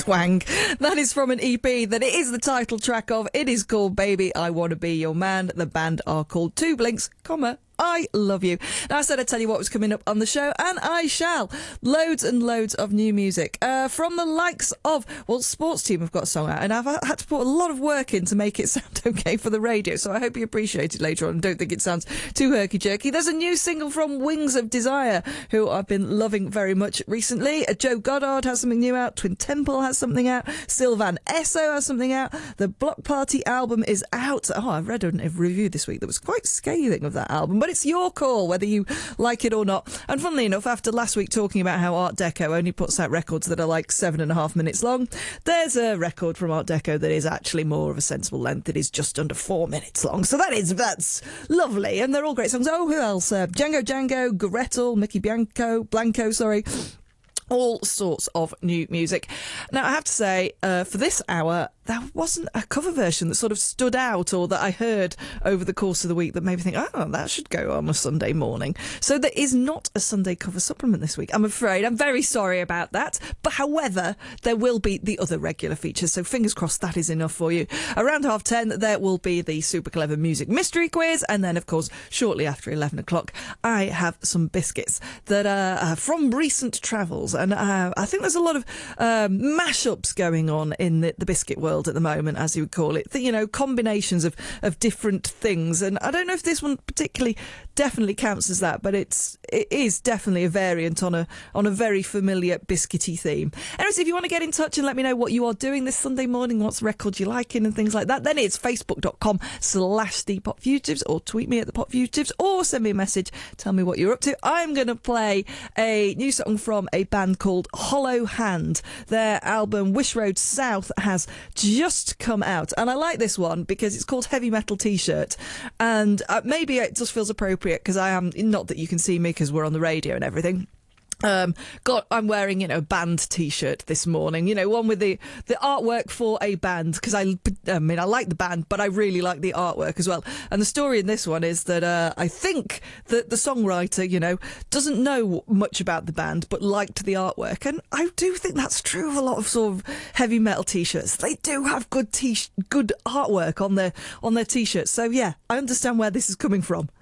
twang. That is from an EP that it is the title track of. It is called Baby, I Wanna Be Your Man. The band are called Two Blinks, I Love You. Now, I said I'd tell you what was coming up on the show, and I shall. Loads and loads of new music from the likes of, well, Sports Team have got a song out, and I've had to put a lot of work in to make it sound okay for the radio, so I hope you appreciate it later on and don't think it sounds too herky-jerky. There's a new single from Wings of Desire, who I've been loving very much recently. Joe Goddard has something new out. Twin Temple has something out. Sylvan Esso has something out. The Block Party album is out. Oh, I read a review this week that was quite scathing of that album, but it's your call whether you like it or not. And funnily enough, after last week talking about how Art Deco only puts out records that are like 7.5 minutes long, there's a record from Art Deco that is actually more of a sensible length. It is just under 4 minutes long. So that's lovely. And they're all great songs. Oh, who else? Django, Gretel, Mickey Blanco, all sorts of new music. Now, I have to say, for this hour, there wasn't a cover version that sort of stood out or that I heard over the course of the week that made me think, oh, that should go on a Sunday morning. So there is not a Sunday cover supplement this week, I'm afraid. I'm very sorry about that. But however, there will be the other regular features. So fingers crossed that is enough for you. Around 10:30, there will be the Super Clever Music Mystery Quiz. And then, of course, shortly after 11 o'clock, I have some biscuits that are from recent travels. And I think there's a lot of mashups going on in the biscuit world at the moment, as you would call it. Combinations of different things. And I don't know if this one particularly definitely counts as that, but it is definitely a variant on a very familiar biscuity theme. Anyways, if you want to get in touch and let me know what you are doing this Sunday morning, what's records you're liking and things like that, then it's facebook.com/thepopfugitives, or tweet me at thepopfugitives, or send me a message, tell me what you're up to. I'm going to play a new song from a band called Hollow Hand. Their album Wish Road South has just come out, and I like this one because it's called Heavy Metal T-Shirt, and maybe it just feels appropriate because I am, not that you can see me because we're on the radio and everything. I'm wearing, a band T-shirt this morning, one with the artwork for a band, because I like the band, but I really like the artwork as well. And the story in this one is that I think that the songwriter, doesn't know much about the band, but liked the artwork. And I do think that's true of a lot of sort of heavy metal T-shirts. They do have good artwork on their T-shirts. So yeah, I understand where this is coming from.